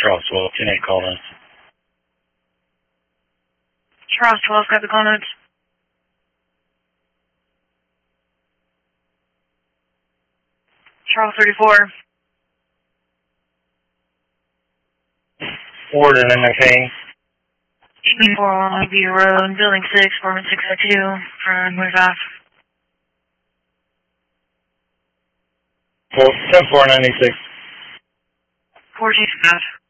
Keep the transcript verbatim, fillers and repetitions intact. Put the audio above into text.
Charles twelve, ten eight, call in. Charles twelve, got the call notes. Charles thirty-four. Ford and McCain. four one View Road, Building six, Apartment six oh two, from Move-Off. ten four ninety-six. four two five.